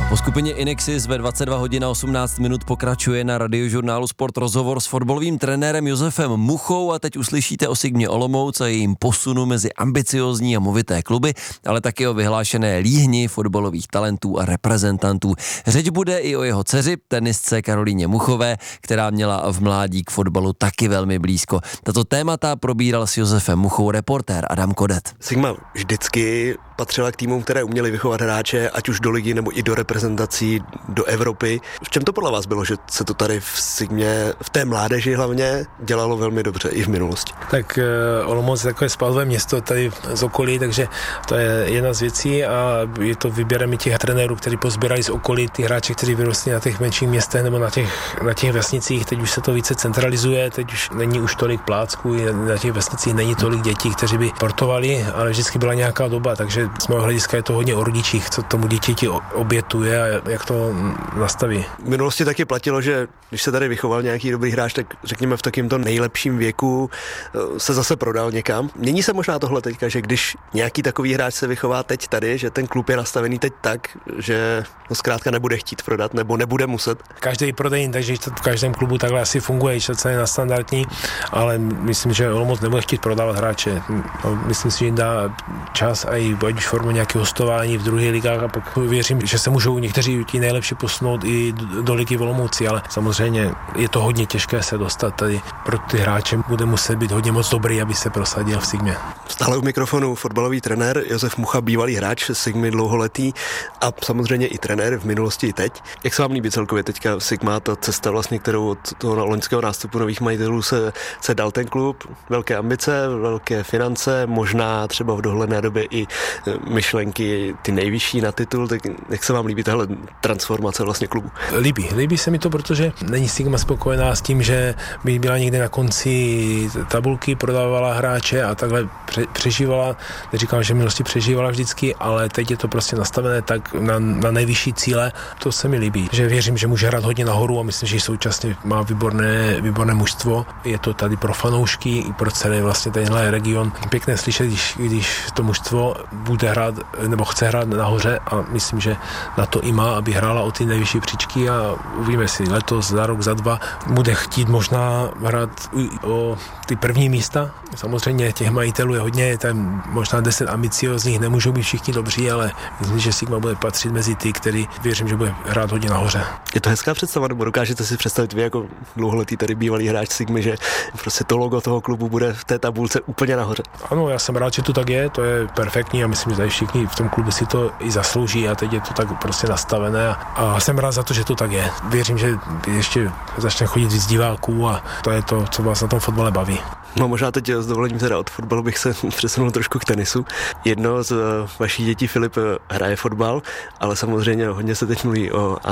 Po skupině Inexis ve 22 hodin a 18 minut pokračuje na Radiožurnálu Sport rozhovor s fotbalovým trenérem Josefem Muchou a teď uslyšíte o Sigmě Olomouc a jejím posunu mezi ambiciózní a movité kluby, ale taky o vyhlášené líhni fotbalových talentů a reprezentantů. Řeč bude i o jeho dceři, tenistce Karolíně Muchové, která měla v mládí k fotbalu taky velmi blízko. Tato témata probíral s Josefem Muchou reportér Adam Kodet. Sigma vždycky patřila k týmům, které uměly vychovat hráče, ať už do ligy nebo i do reprezentací, do Evropy. V čem to podle vás bylo, že se to tady v Sigmě, v té mládeži hlavně, dělalo velmi dobře i v minulosti? Tak Olomouc je takové spádové město tady z okolí, takže to je jedna z věcí a je to výběrem i těch trenérů, kteří pozbírali z okolí ty hráče, kteří vyrostli na těch menších městech nebo na těch vesnicích. Teď už se to více centralizuje, teď už není už tolik plácků, na těch vesnicích není tolik dětí, kteří by sportovali, ale vždycky byla nějaká doba, takže z mého hlediska je to hodně o rodičích, co tomu dítěti obětuje a jak to nastaví. V minulosti taky platilo, že když se tady vychoval nějaký dobrý hráč, tak řekněme v takýmto nejlepším věku se zase prodal někam. Mění se možná tohle teďka, že když nějaký takový hráč se vychová teď tady, že ten klub je nastavený teď tak, že ho zkrátka nebude chtít prodat nebo nebude muset. Každý prodej, takže to v každém klubu takhle asi funguje, že to je nadstandardní, ale myslím, že Olomouc nebude chtít prodávat hráče. Myslím si, že jim dá čas a i ať formu nějaké hostování v druhých ligách a pak věřím, že se můžou někteří ti nejlepší posunout i do ligy v Olomouci, ale samozřejmě je to hodně těžké se dostat tady. Pro ty hráče bude muset být hodně moc dobrý, aby se prosadil v Sigmě. Stále u mikrofonu fotbalový trenér Josef Mucha, bývalý hráč Sigmy dlouholetý a samozřejmě i trenér v minulosti i teď. Jak se vám líbí celkově teďka Sigma, ta cesta vlastně, kterou od toho loňského nástupu nových majitelů se dal ten klub? Velké ambice, velké finance, možná třeba v dohledné době i myšlenky ty nejvyšší na titul, tak jak se vám líbí tahle transformace vlastně klubu? Líbí se mi to, protože není Sigma spokojená s tím, že by byla někde na konci tabulky, prodávala hráče a takhle přežívala. Neříkám, že v minulosti přežívala vždycky, ale teď je to prostě nastavené tak na nejvyšší cíle. To se mi líbí, že věřím, že může hrát hodně nahoru a myslím, že současně má výborné mužstvo. Je to tady pro fanoušky i pro celý vlastně tenhle region. Pěkné slyšet, když to mužstvo bude hrát nebo chce hrát nahoře a myslím, že na to i má, aby hrála o ty nejvyšší příčky a uvidíme si letos, za rok, za dva bude chtít možná hrát o ty první místa. Samozřejmě těch majitelů je hodně, tam možná 10 ambiciózních, nemůžou být všichni dobří, ale myslím, že Sigma bude patřit mezi ty, který věřím, že bude hrát hodně nahoře. Je to hezká představa, nebo dokážete si představit vy jako dlouholetý tady bývalý hráč Sigmy, že prostě to logo toho klubu bude v té tabulce úplně nahoře? Ano, já jsem rád, že to tak je, to je perfektní a myslím, že tady všichni v tom klubu si to i zaslouží a teď je to tak prostě nastavené a jsem rád za to, že to tak je. Věřím, že ještě začne chodit víc diváků a to je to, co vás na tom fotbale baví. No možná teď s dovolením teda od fotbalu bych se přesunul trošku k tenisu. Jedno z vašich dětí, Filip, hraje fotbal, ale samozřejmě hodně se teď mluví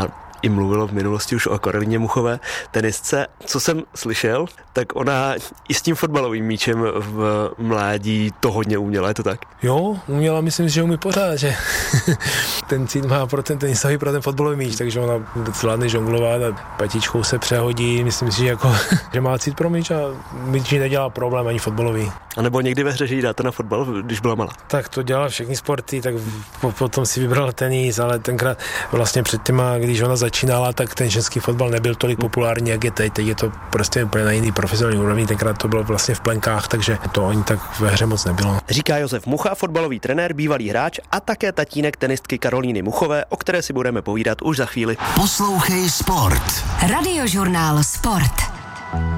i mluvilo v minulosti už o Karolíně Muchové, tenistce. Co jsem slyšel, tak ona i s tím fotbalovým míčem v mládí to hodně uměla, je to tak? Jo, uměla, myslím, že umí pořád, že ten cít má pro ten tenisový, pro ten fotbalový míč, takže ona zvládne žonglovat a patičkou se přehodí, myslím si, že že má cít pro míč a míč nedělá problém ani fotbalový. A nebo někdy ve hře, že jí dáte na fotbal, když byla malá? Tak to dělala všechny sporty, tak potom si vybrala tenis, ale tenkrát vlastně před těma, když ona začínala, tak ten ženský fotbal nebyl tolik populární, jak je teď. Teď je to prostě úplně na jiný profesionální úrovni, tenkrát to bylo vlastně v plenkách, takže to ani tak ve hře moc nebylo. Říká Josef Mucha, fotbalový trenér, bývalý hráč a také tatínek tenistky Karolíny Muchové, o které si budeme povídat už za chvíli. Poslouchej Sport. Radiožurnál Sport.